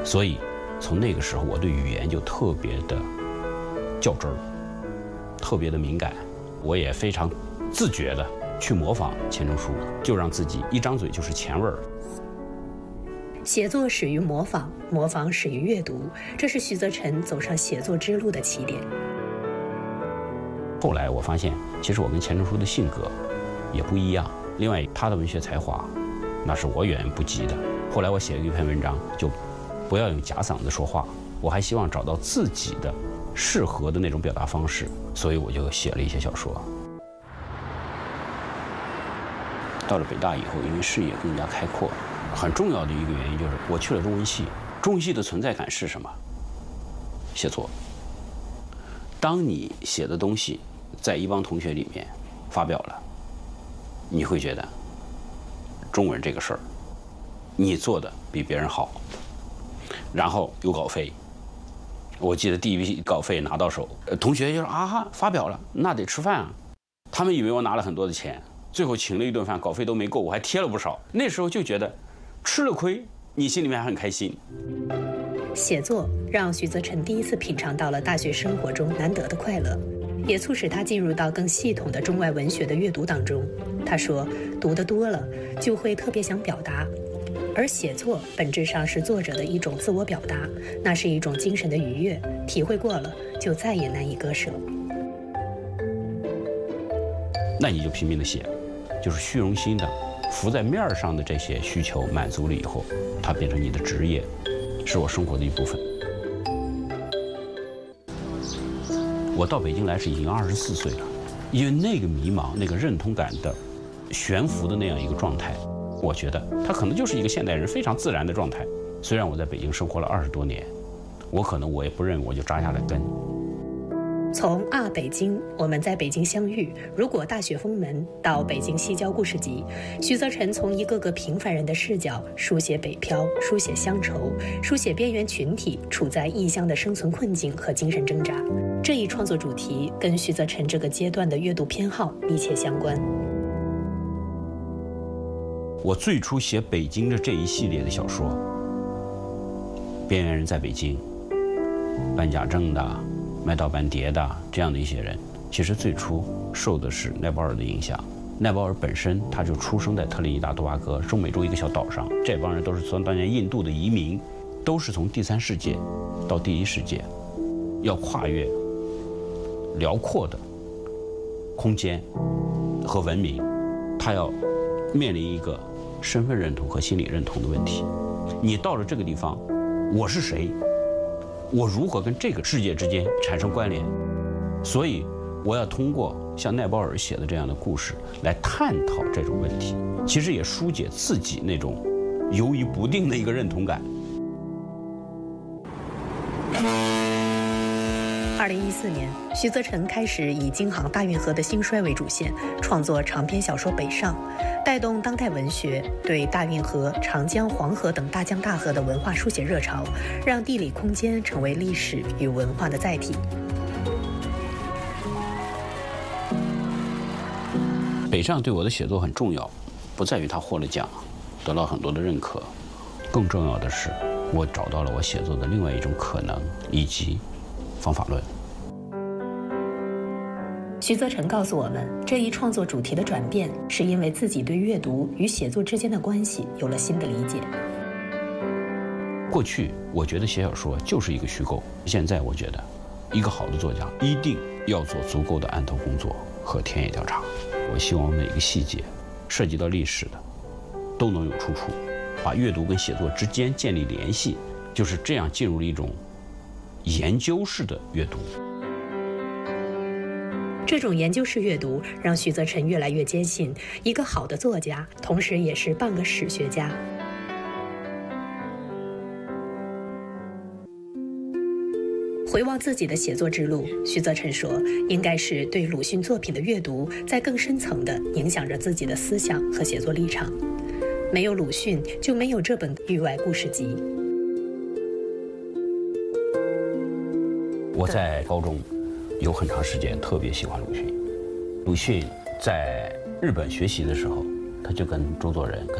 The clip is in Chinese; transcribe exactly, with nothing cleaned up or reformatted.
所以从那个时候，我对语言就特别的较真儿，特别的敏感。我也非常自觉的去模仿钱钟书，就让自己一张嘴就是钱味儿。 写作始于模仿，模仿始于阅读，这是徐则臣走上写作之路的起点。 后来我发现，其实我跟钱钟书的性格也不一样。另外，他的文学才华，那是我远远不及的。后来我写了一篇文章，就不要用假嗓子说话，我还希望找到自己的适合的那种表达方式，所以我就写了一些小说。到了北大以后，因为视野更加开阔，很重要的一个原因就是我去了中文系。中文系的存在感是什么？写作。当你写的东西在一帮同学里面发表了，你会觉得中文这个事儿你做的比别人好，然后有稿费。我记得第一笔稿费拿到手，同学就说啊哈，发表了，那得吃饭啊。他们以为我拿了很多的钱，最后请了一顿饭，稿费都没够，我还贴了不少。那时候就觉得吃了亏，你心里面还很开心。 写作让徐则臣第一次品尝到了大学生活中难得的快乐，也促使他进入到更系统的中外文学的阅读当中。他说，读得多了就会特别想表达，而写作本质上是作者的一种自我表达，那是一种精神的愉悦，体会过了就再也难以割舍。 那你就拼命的写，就是虚荣心的浮在面上的这些需求满足了以后，它变成你的职业，是我生活的一部分。我到北京来是已经二十四岁了，因为那个迷茫、那个认同感的悬浮的那样一个状态，我觉得它可能就是一个现代人非常自然的状态。虽然我在北京生活了二十多年，我可能我也不认为我就扎下了根。 从啊北京，我们在北京相遇，如果大雪封门，到北京西郊故事集，徐则臣从一个个平凡人的视角书写北漂，书写乡愁，书写边缘群体处在异乡的生存困境和精神挣扎。这一创作主题跟徐则臣这个阶段的阅读偏好密切相关。 我最初写北京的这一系列的小说，边缘人在北京，办假证的，卖盗版碟的，这样的一些人，其实最初受的是奈保尔的影响。奈保尔本身他就出生在特立尼达多巴哥中美洲一个小岛上，这帮人都是从当年印度的移民，都是从第三世界到第一世界，要跨越辽阔的空间和文明，他要面临一个身份认同和心理认同的问题。你到了这个地方，我是谁？我如何跟这个世界之间产生关联？所以我要通过像奈保尔写的这样的故事来探讨这种问题，其实也疏解自己那种游移不定的一个认同感。 二零一四年，徐则臣开始以京杭大运河的兴衰为主线，创作长篇小说《北上》，带动当代文学对大运河、长江、黄河等大江大河的文化书写热潮，让地理空间成为历史与文化的载体。 北上对我的写作很重要，不在于他获了奖，得到很多的认可，更重要的是，我找到了我写作的另外一种可能以及方法论。 徐则臣告诉我们，这一创作主题的转变，是因为自己对阅读与写作之间的关系有了新的理解。 过去我觉得写小说就是一个虚构，现在我觉得，一个好的作家一定要做足够的案头工作和田野调查。我希望每个细节，涉及到历史的，都能有出处，把阅读跟写作之间建立联系，就是这样进入了一种研究式的阅读。 这种研究式阅读让徐则臣越来越坚信，一个好的作家，同时也是半个史学家。回望自己的写作之路，徐则臣说，应该是对鲁迅作品的阅读，在更深层地影响着自己的思想和写作立场。没有鲁迅，就没有这本《域外故事集》。 我在高中有很长时间特别喜欢鲁迅。鲁迅在日本学习的时候，他就跟周作人、跟